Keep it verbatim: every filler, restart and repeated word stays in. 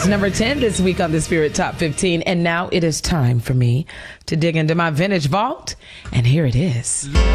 It's number ten this week on the Spirit Top fifteen. And now it is time for me to dig into my vintage vault. And here it is.